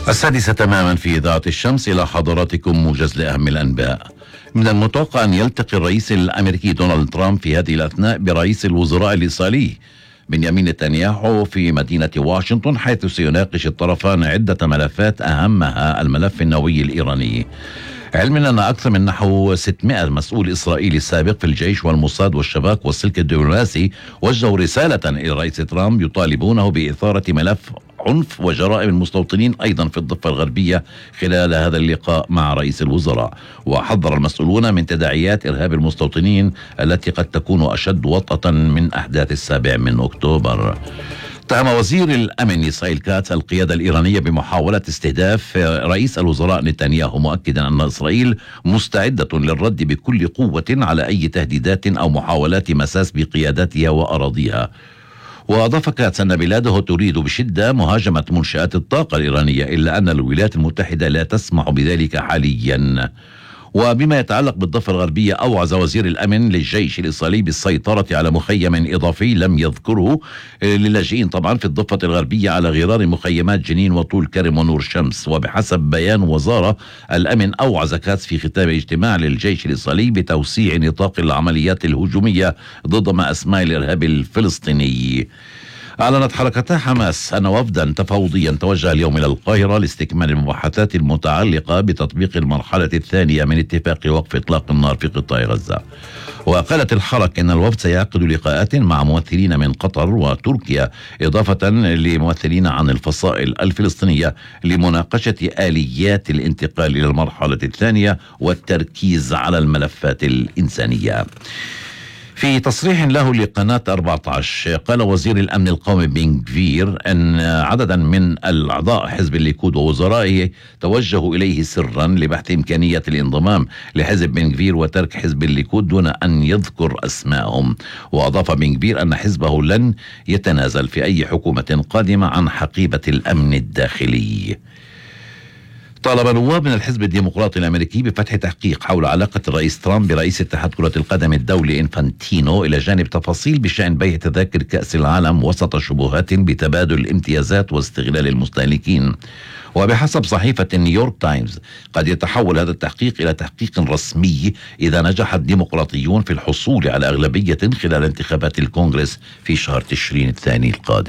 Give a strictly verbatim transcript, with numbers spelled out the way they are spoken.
السادسة تماما في إذاعة الشمس، إلى حضراتكم موجز لأهم الأنباء. من المتوقع أن يلتقي الرئيس الأمريكي دونالد ترامب في هذه الأثناء برئيس الوزراء الإسرائيلي بنيامين نتنياهو في مدينة واشنطن، حيث سيناقش الطرفان عدة ملفات أهمها الملف النووي الإيراني. علما أن أكثر من نحو ستمائة مسؤول إسرائيلي سابق في الجيش والموساد والشباك والسلك الدبلوماسي وجهوا رسالة إلى الرئيس ترامب يطالبونه بإثارة ملف عنف وجرائم المستوطنين أيضا في الضفة الغربية خلال هذا اللقاء مع رئيس الوزراء. وحذر المسؤولون من تداعيات إرهاب المستوطنين التي قد تكون أشد وطأة من أحداث السابع من أكتوبر. اتهم وزير الأمن إسرائيل كاتس القيادة الإيرانية بمحاولة استهداف رئيس الوزراء نتنياهو، مؤكدا أن إسرائيل مستعدة للرد بكل قوة على أي تهديدات أو محاولات مساس بقياداتها وأراضيها. وأضاف كاتس أن بلاده تريد بشدة مهاجمة منشآت الطاقة الإيرانية، إلا أن الولايات المتحدة لا تسمح بذلك حاليا. وبما يتعلق بالضفة الغربية، أوعز وزير الأمن للجيش الإسرائيلي بالسيطرة على مخيم إضافي لم يذكره للاجئين طبعا في الضفة الغربية على غرار مخيمات جنين وطول كرم ونور شمس. وبحسب بيان وزارة الأمن، أوعز كاتس في ختام اجتماع للجيش الإسرائيلي بتوسيع نطاق العمليات الهجومية ضد ما أسماه الإرهاب الفلسطيني. أعلنت حركة حماس أن وفدا تفاوضيا توجه اليوم إلى القاهرة لاستكمال المباحثات المتعلقة بتطبيق المرحلة الثانية من اتفاق وقف إطلاق النار في قطاع غزة. وقالت الحركة أن الوفد سيعقد لقاءات مع ممثلين من قطر وتركيا، إضافة لممثلين عن الفصائل الفلسطينية، لمناقشة آليات الانتقال إلى المرحلة الثانية والتركيز على الملفات الإنسانية. في تصريح له لقناة أربعة عشر، قال وزير الأمن القومي بن غفير أن عددا من الأعضاء حزب الليكود ووزرائه توجهوا إليه سرا لبحث إمكانية الانضمام لحزب بن غفير وترك حزب الليكود دون أن يذكر أسماءهم. وأضاف بن غفير أن حزبه لن يتنازل في أي حكومة قادمة عن حقيبة الأمن الداخلي. طالب نواب من الحزب الديمقراطي الأمريكي بفتح تحقيق حول علاقة الرئيس ترامب برئيس اتحاد كرة القدم الدولي إنفانتينو، إلى جانب تفاصيل بشأن بيع تذاكر كأس العالم وسط شبهات بتبادل الامتيازات واستغلال المستهلكين. وبحسب صحيفة نيويورك تايمز، قد يتحول هذا التحقيق إلى تحقيق رسمي إذا نجح الديمقراطيون في الحصول على أغلبية خلال انتخابات الكونغرس في شهر تشرين الثاني القادم.